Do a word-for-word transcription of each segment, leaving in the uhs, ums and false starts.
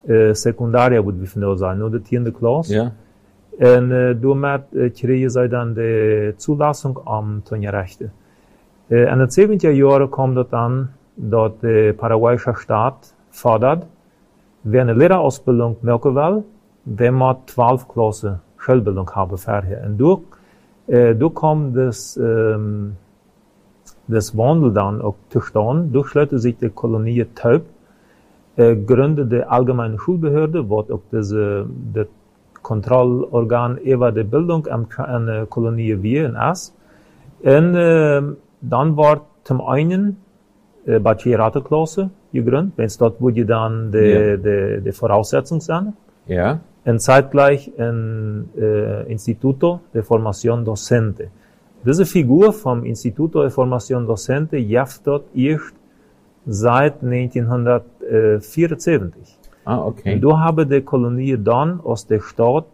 uh, secundaria, moet we vandaag zijn, nur de tiende klas. Ja. En uh, daarmee uh, kregen zij dan de Zulassung am Tonjerechte. Uh, en het zeventiger jaar kwam dat dan, dat de Paraguayische staat fordert, wer eine Lehrerausbildung merken will, wenn man zwölf Klassen Schulbildung haben vorher. Und durch, äh, durch kommt das, ähm, das Wandel dann auch zustande. Durch schlossen sich die Kolonie Taub, äh, gründet die allgemeine Schulbehörde, wo auch diese, das Kontrollorgan über die Bildung an der Kolonie wir in S. Und, äh, dann war zum einen, äh, Bachilleratenklasse gegründet, wenn es dort, wo die dann die, Ja. die, die Voraussetzungen sind. Ja. Und zeitgleich ein äh, Instituto de Formación Docente. Diese Figur vom Instituto de Formación Docente jäft dort erst seit neunzehnhundertvierundsiebzig. Ah, okay. Und da haben die Kolonie dann aus der Stadt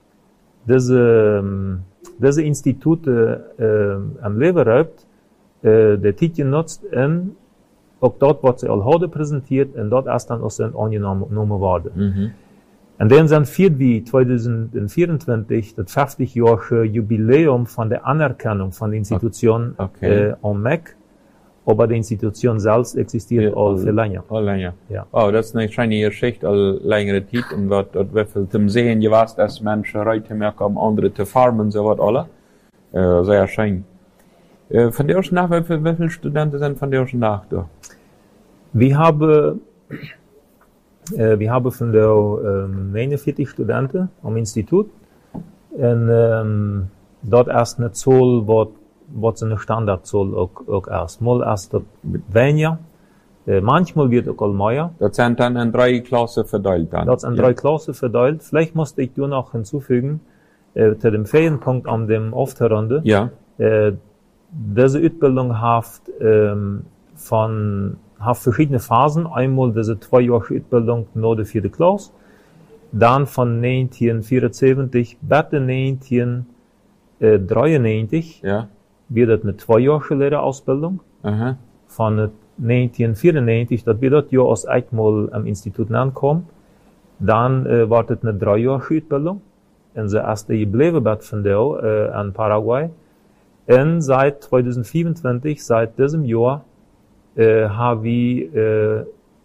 diese, diese Institute äh, am Leben gerufen, äh, der Titel genutzt und auch dort wird sie all heute präsentiert und dort erst dann auch sind angenommen worden. Mhm. Und dann sind vier wie zweitausendvierundzwanzig das fünfzigjährige Jubiläum von der Anerkennung von der Institution Okay. äh, am M E C, aber die Institution selbst existiert Ja, all viel länger. All länger. Ja. Oh, das ist eine schöne Geschichte, all längere Zeit, und was, was viel zum Sehen gewesen, dass Menschen Leute merken, um andere zu farmen, so was alle. Äh, sehr schön. Äh, von der nach, wie viele, wie viele Studenten sind von der nach da? Wir haben, äh, wir haben von der ähm, neunundvierzig Studenten am Institut und ähm, dort erst eine Zahl, was was eine Standardzahl auch, auch erst. Mal erst dort weniger, äh, manchmal wird auch mehr. Das sind dann in drei Klassen verteilt dann. Das sind drei Klassen verteilt. Vielleicht musste ich nur noch hinzufügen, äh, zu dem Ferienpunkt an dem Auftrunde. Ja. Äh, diese Ausbildung hat ähm, von hat verschiedene Phasen. Einmal diese zweijährige Ausbildung nach der vierten Klasse, dann von neunzehnhundertvierundsiebzig bis neunzehnhundertdreiundneunzig Ja. wird das eine zweijährige Lehrerausbildung. Aha. Von neunzehnhundertvierundneunzig, das wird das Jahr aus einmal am Institut ankommen. Dann äh, war das eine dreijährige Ausbildung. Und die erste geblieben wird von der äh, an Paraguay. Und seit zweitausendvierundzwanzig, seit diesem Jahr, äh, haben wir äh,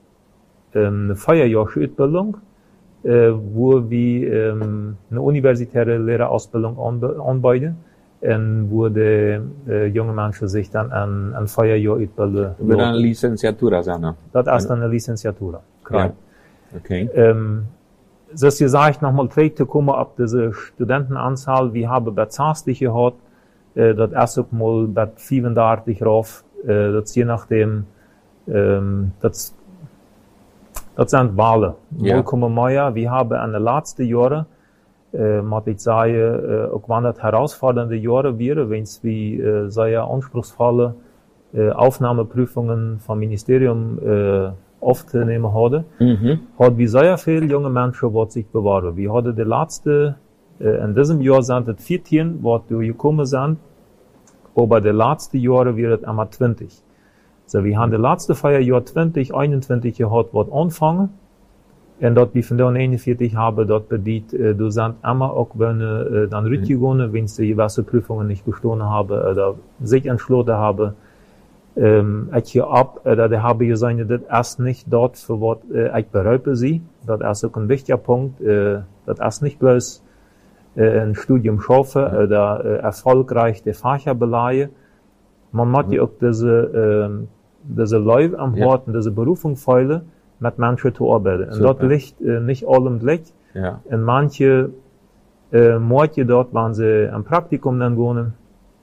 eine vierjährige Ausbildung, äh, wo wir ähm, eine universitäre Lehrerausbildung anbe- anbieten. Und wo die äh, junge Menschen sich dann an, an vier Jahre ausbilden. Über eine Licenciatura sein. Das ist eine Licenciatura. Ja. Okay. Ähm, das gesagt, nochmal zurückzukommen auf diese Studentenanzahl. Wir haben bei zwanzig gehabt, äh, das erste Mal bei fünfunddreißig rauf, äh, das je nachdem, ähm, das, das sind Wahlen. Ja. Mal kommen mehr. Wir haben in den letzten Jahren, äh, muss ich sagen, äh, auch wenn das herausfordernde Jahre wäre, wenn es wie äh, sehr anspruchsvolle äh, Aufnahmeprüfungen vom Ministerium äh, aufzunehmen hatte, Mhm. hat wie sehr viele junge Menschen, die sich bewahren. Wir hatten die letzte, äh, in diesem Jahr sind es vierzehn, die gekommen sind, aber die letzten Jahre wäre es einmal zwanzig. So, wir haben die letzte Feierjahr zwanzig, einundzwanzig gehabt, was anfangen. Und dort, wie von der neunundvierzig habe, dort bedient, äh, du sind immer auch, wenn äh, dann rückgegangen, wenn sie gewisse Prüfungen nicht bestanden haben, oder sich entschlossen haben, ähm, ich hier ab, oder der habe gesagt, das ist nicht dort, für was äh, ich bereue sie. Das ist auch ein wichtiger Punkt, äh, das ist nicht bloß äh, ein Studium schaffen, Ja. oder äh, erfolgreich die Fächer beleihen. Man muss ja auch diese, äh, diese Leute am Ja. Hort und diese Berufung feilen, mit Menschen zu arbeiten. Und Super. dort liegt äh, nicht allem Licht. Ja. Und manche äh, Morde dort, wenn sie am Praktikum dann gehen,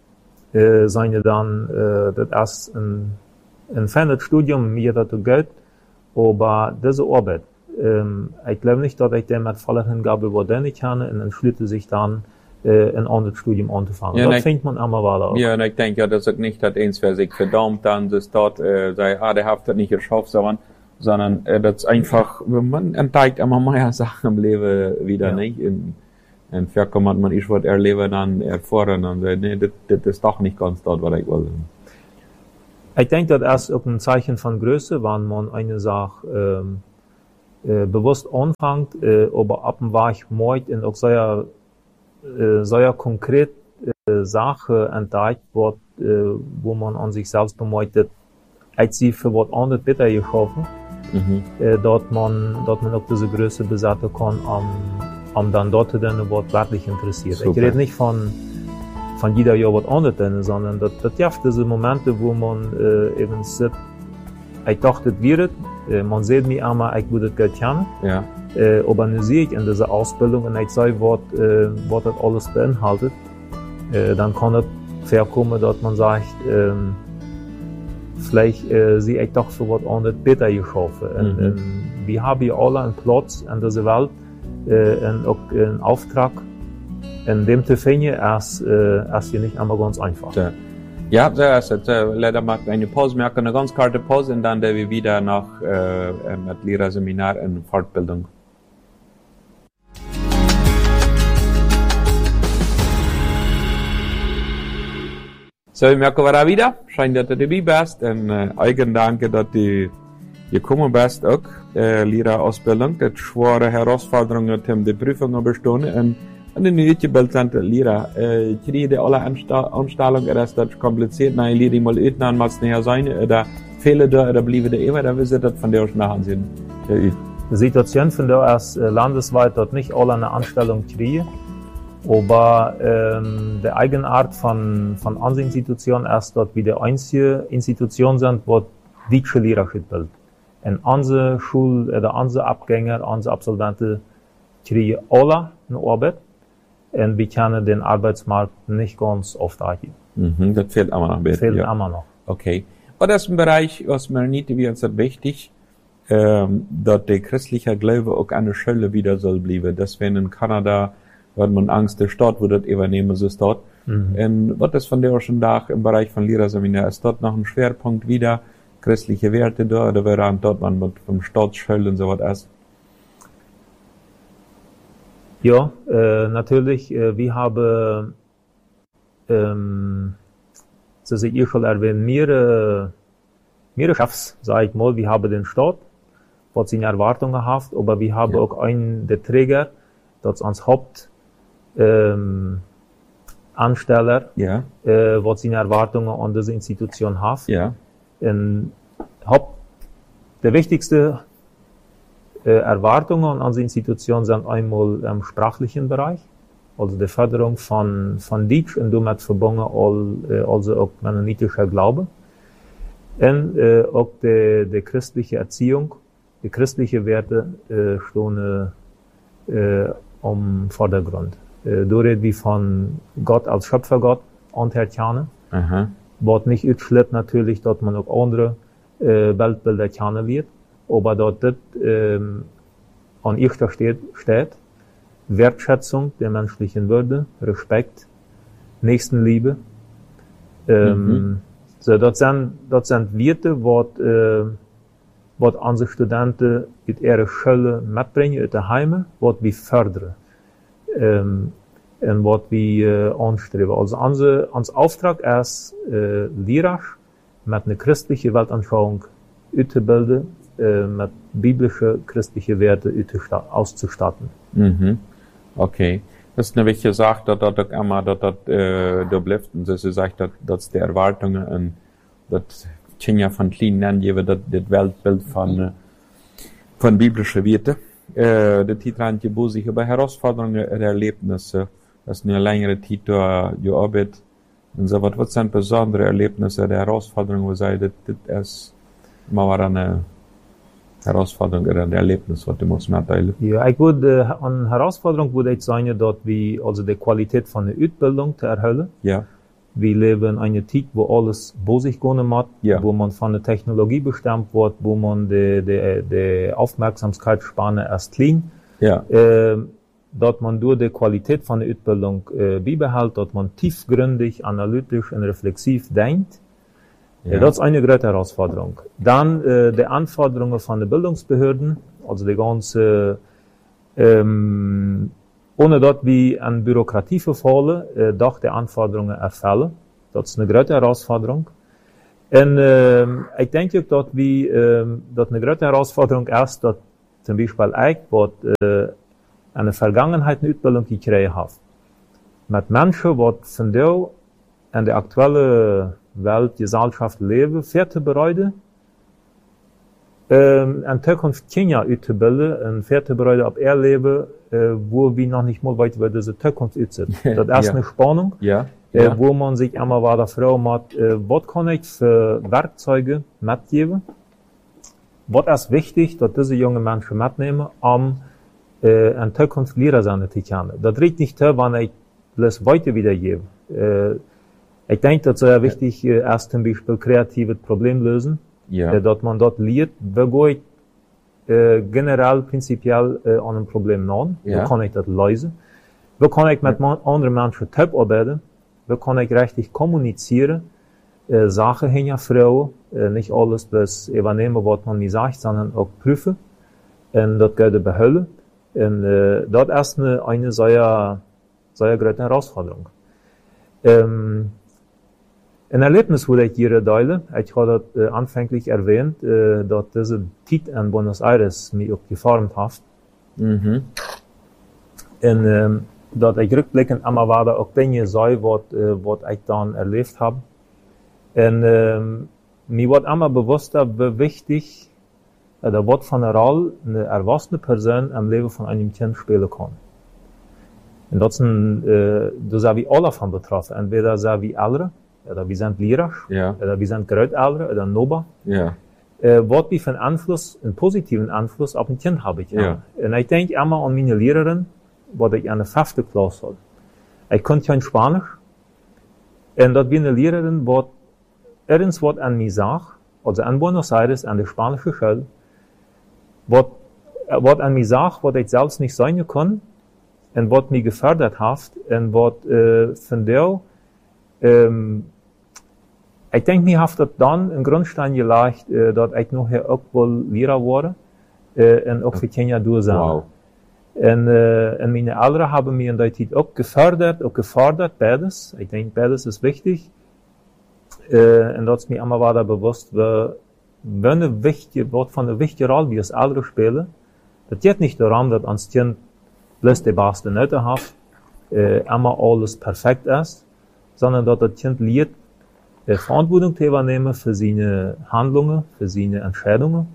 äh, sind ja dann, äh, das ist ein, ein fernes Studium, mir dazu Geld, aber diese Arbeit, ähm, ich glaube nicht, dass ich dem mit voller Hingabe wurde nicht kann, und entschließe sich dann, äh, ein anderes Studium anzufangen. Ja, das ne- findet man immer weiter. Ja, und ich denke ja, dass es nicht, dass eins, wer sich verdammt, dann das dort, äh, sei, ah, der hat das nicht geschafft, sondern, sondern, äh, das ist einfach, man entdeckt immer mehr Sachen im Leben wieder, Ja. nicht? In, in vielleicht kann man, ich was erleben, dann erfahren, und sagt, nee, das, das ist doch nicht ganz dort, was ich will. Ich denke, das ist auch ein Zeichen von Größe, wenn man eine Sache ähm, äh, bewusst anfängt, äh, aber ab dem Weg meint und auch sehr, äh, sehr konkret äh, Sachen entdeckt wird, äh, wo man an sich selbst bemeutet, als sie für was anderes besser geschaffen, mhm. äh, dort man, dort man auch diese Größe besetzen kann, am, am dann dort dann was wirklich interessiert. Super. Ich rede nicht von, von jeder Jahr was anderes, sondern das, das gibt diese Momente, wo man äh, eben sieht, ich dachte, es wird, äh, man sieht mich einmal, ich würde das Geld kennen, ja. äh, aber nun sehe ich in dieser Ausbildung und ich sehe, was, äh, was das alles beinhaltet, äh, dann kann es vorkommen, dass man sagt, äh, vielleicht äh, sehe ich doch für was anderes besser geschaffen. Mhm. Und, und wir haben hier alle einen Platz in dieser Welt, äh, und auch einen Auftrag, in dem zu finden, ist, äh, ist hier nicht einmal ganz einfach. Ja. Ja, so ist es. Leider machen wir eine Pause, wir machen eine ganz kurze Pause und dann wir wieder nach äh, mit Lehrerseminar in Fortbildung. So, wir merken wir wieder. Scheint, dass du dabei bist. Und äh, eigen danke, dass du gekommen bist auch. Äh, Lehrerausbildung, das schwere Herausforderungen, die die Prüfungen bestehen. Und in der Bild sind Lehrer, äh, kriegen alle Anstellungen, das ist kompliziert, na, Lehrer, die mal öten, mal näher sein, oder fehlen da, oder bleiben da immer, da wissen das von der aus nachher ansehen. Die Situation von der ist äh, landesweit dort nicht alle eine Anstellung kriegen, aber ähm, die Eigenart von, von unseren Institutionen ist dort wie die einzige Institution sind, wo deutsche Lehrer bildet. Und unsere Schul- oder unsere Abgänger, unsere Absolventen kriegen alle eine Arbeit. Und wir können den Arbeitsmarkt nicht ganz oft erreichen. Mhm, das fehlt immer noch. Das fehlt ja. immer noch. Okay. Und das ist ein Bereich, was mir nicht wie uns wichtig, ähm, dass der christliche Glaube auch eine Schule wieder soll bleiben. Deswegen in Kanada hat man Angst, der Staat würde das übernehmen, so ist dort. Mhm. Und was ist von der schon da im Bereich von Lehrerseminar? Ist dort noch ein Schwerpunkt wieder, christliche Werte da, oder wäre dort man mit vom Staatsschule und so was ist? Ja, äh, natürlich, äh, wir haben, ähm, so wie ich schon erwähnt, mehrere, mehrere Chefs, sag ich mal, wir haben den Staat, was seine Erwartungen hat, aber wir haben ja. auch einen der Träger, das als Haupt, ähm, Ansteller, ja. äh, was seine Erwartungen an diese Institution hat. Ja. Und Haupt, der wichtigste Erwartungen an die Institution sind einmal im sprachlichen Bereich, also die Förderung von, von Deutsch und damit verbunden all, also auch mennonitischer Glaube. Und äh, auch die, die christliche Erziehung, die christliche Werte äh, stehen äh, im Vordergrund. Äh, da reden wir von Gott als Schöpfergott und Herrn, was nicht utschlägt natürlich, dass man auch andere äh, Weltbilder kennenlernt. Aber dort das ähm, an erster steht, steht Wertschätzung der menschlichen Würde, Respekt, Nächstenliebe. Ähm, mhm. So, das sind, das sind Werte, was äh, was unsere Studenten in ihre Schule mitbringen, in der Heime, was wir fördern ähm, und was wir äh, anstreben. Also unser, unser Auftrag ist, äh, Lehrer mit einer christlichen Weltanschauung auszubilden, mit biblische christliche Werte auszustatten. Mhm. Okay. Das ist eine wichtige Sache, dass das immer, dass das, äh, da bleibt, und das ist echt, dass, dass die Erwartungen, und das Kinder von klein nennen, die das, das Weltbild von, von biblischen Werten. Äh, der Titel hat gebucht sich über Herausforderungen und Erlebnisse. Das ist eine längere Zeit da gearbeitet. Und so, was, was sind besondere Erlebnisse, der Herausforderungen, wo sei, das, das ist immer eine Herausforderung oder ein Erlebnis, was du musst mitteilen? Ja, ich würde, äh, an Herausforderung würde ich sagen, dass wir, also die Qualität von der Ausbildung zu erhöhen. Ja. Wir leben in einer Zeit, wo alles bei sich gehen hat, ja. wo man von der Technologie bestimmt wird, wo man die, die, die Aufmerksamkeitsspanne erst klein. Ja. Äh, dass man durch die Qualität von der Ausbildung äh, beibehält, dass man tiefgründig, analytisch und reflexiv denkt. Ja. Das ist eine große Herausforderung. Dann äh, die Anforderungen von den Bildungsbehörden, also die ganze, ähm, ohne dort wie an Bürokratie verfallen, äh, doch die Anforderungen erfüllen. Das ist eine große Herausforderung. Und äh, ich denke, dass wie, äh, dass eine große Herausforderung ist, dass zum Beispiel ich, was äh, eine Vergangenheit eine Ausbildung gekriegt habe. Mit Menschen, die von der in der aktuellen Welt, Gesellschaft leben, vierte bereiden, ähm, in Zukunft Kinder auszubilden, und vierte bereiden ab er leben, äh, wo wir noch nicht mal weit über diese Zukunft sind. Das ist ja. eine Spannung, ja. Äh, ja. wo man sich immer weiter fragen muss, äh, was kann ich für Werkzeuge mitgeben? Was ist wichtig, dass diese jungen Menschen mitnehmen, um äh, in Zukunft Lehrer sein zu können? Das reicht nicht, wenn ich das weiter wiedergebe. Äh, ich denke, das ist sehr wichtig, äh, erst zum Beispiel kreatives Problem lösen, ja. äh, dass man dort lernt, wie gehe ich äh, generell, prinzipiell äh, an einem Problem nach, ja. wie kann ich das lösen, wie kann ich mit ja. anderen Menschen top arbeiten, wie kann ich richtig kommunizieren, äh, Sachen hinterfragen, äh, nicht alles bloß übernehmen, was man mir sagt, sondern auch prüfen, und das geht behalten. Und äh, das ist eine, eine sehr, sehr große Herausforderung. Ähm, ein Erlebnis, wo ich hier teile, ich habe das äh, anfänglich erwähnt, äh, dass diese Zeit in Buenos Aires mich auch geformt hat. Mhm. Und ähm, dass ich rückblickend einmal war da auch Dinge sei, was äh, was ich dann erlebt habe. Und ähm, mir wird einmal bewusster, wie wichtig oder was von einer Rolle eine erwachsene Person im Leben von einem Kind spielen kann. Und das sind, äh, da sind wir alle davon betroffen. Entweder sind wir Ältere, oder wir sind Lehrer, ja. oder wir sind Großeltern, oder Nober. Ja. Äh, was wir für einen Einfluss, einen positiven Einfluss auf ein Kind haben. Ja. Und ich denke immer an meine Lehrerin, was ich an der fünften Klasse hatte. Ich konnte kein Spanisch. Und das war eine Lehrerin, was irgendwas was an mir sagt, also in Buenos Aires, an der spanischen Schule, was, was an mir sagt, was ich selbst nicht sein kann, und was mich gefördert hat, und was, äh, von der, ähm, ich denke, mir hat das dann einen Grundstein gelegt, äh, dass ich nachher auch wohl Lehrer wurde, äh, und auch für Kinder durchsehen. Wow. Und, äh, und meine Eltern haben mir in der Zeit auch gefördert, auch gefordert, beides. Ich denke, beides ist wichtig. Äh, und das ist mir immer weiter bewusst, wie, wie eine wichtige, was von einer wichtigen Rolle wir als Eltern spielen. Das geht nicht darum, dass ans Kind bloß die beste Note hat, äh, immer alles perfekt ist, sondern dass das Kind lernt, äh, Verantwortung zu übernehmen für seine Handlungen, für seine Entscheidungen,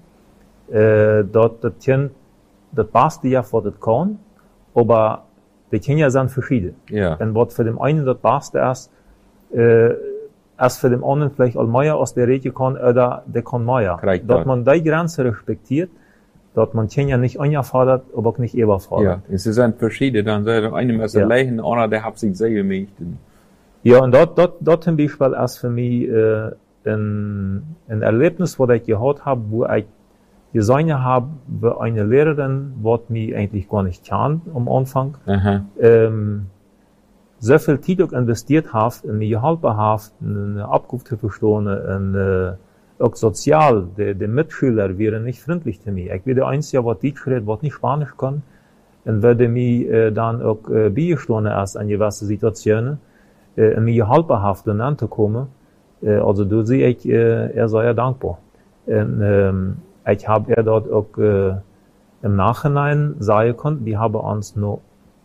äh, dass das Kind das Beste ja, was das kann, aber die Kinder sind verschieden. Ja. Und was für den einen das Beste ist, äh, ist für den anderen vielleicht auch mehr aus der Rede kann, oder der kann mehr. Korrekt, dass ja. man die Grenze respektiert, dass man Kinder nicht angefordert, aber auch nicht überfordert. Ja, es sind verschiedene, dann sei doch einem ist Ja. allein, einer, der hat sich sehr gemächt. Ja, und dort, dort, dort zum Beispiel ist für mich, äh, ein, ein Erlebnis, was ich gehabt habe, wo ich gesehen habe, wie eine Lehrerin, was mich eigentlich gar nicht kann am Anfang, Aha. ähm, so viel Zeit auch investiert hat, in mir geholfen hat, eine Abkunft zu verstehen, und äh, auch sozial, die, die Mitschüler wären nicht freundlich zu mir. Ich bin der Einzige, was Deutsch redet, was nicht Spanisch kann, und würde mir äh, dann auch äh, beistehen erst in gewissen Situationen, äh, und mir geholfen hat, dann anzukommen. Äh, also da sehe ich, äh, er sei ja dankbar. Und, ähm, ich habe er dort auch äh, im Nachhinein sagen können, wir haben uns noch,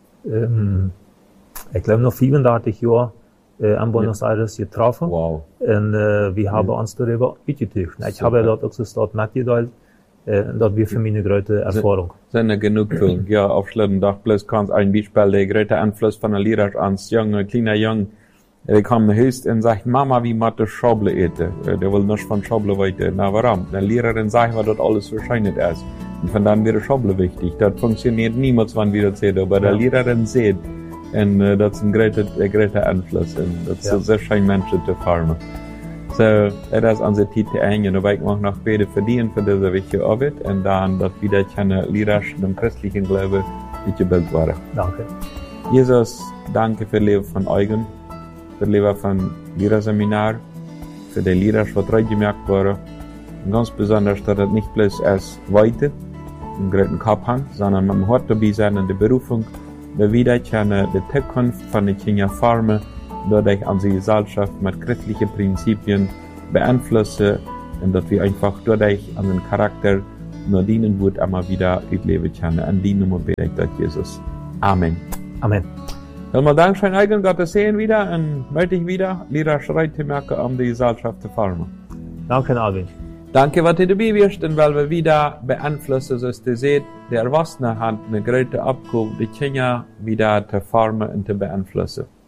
ähm, ich glaube noch fünfunddreißig Jahre äh, in Buenos Aires getroffen. Wow. Und äh, wir haben uns darüber ausgetauscht. Ich Super. habe dort auch so dort mitgeteilt, äh, das war für mich eine große Erfahrung. Sind Genugtuung. Ja, auf schlimmen Tag bloß kann ein Beispiel, der große Einfluss von der Lehrer ans junge, kleiner Jung, der kam höchst und sagt, Mama, wie macht das Schauble ete? Der will nicht von Schauble weiter. Na, warum? Die Lehrerin sagt, was dort alles wahrscheinlich ist. Und von dann wäre Schauble wichtig. Das funktioniert niemals, wenn wir das sehen. Aber ja. Der Lehrerin sieht, und uh, das ist ein großer, ein großer Einfluss. Und das ja. ist sehr schön, Menschen zu formen. So, das ist unsere Zeit zu Ende. Und ich möchte noch beide verdienen für diese wichtige Arbeit. Und dann, dass wieder keine Lehrer dem christlichen Glauben gebildet werden. Danke. Jesus, danke für das Leben von Eugen, für das Leben von Lehrerseminar, für die Lehrer, was heute gemerkt wurde. Und ganz besonders, dass das nicht bloß als Weite im großen Kopf hängt, sondern man hat dabei sein in der Berufung, wir wieder kennen die Zukunft von den Kindern formen, dadurch unsere Gesellschaft mit christlichen Prinzipien beeinflussen und dass wir einfach dadurch an den Charakter nur dienen wird immer wieder ich lebe kann. An die Nummer bete ich, Jesus. Amen. Amen. Wenn wir Dank schön eigen Gottes sehen wieder und melde ich wieder, Lira schreit die Merke um die Gesellschaft der Farmer. Danke, Alvin. Danke, was ihr dabei wirst, und weil wir wieder beeinflussen, so ihr seht, der Erwachsene hat eine große Abgabe, die Kinder wieder zu formen und zu beeinflussen.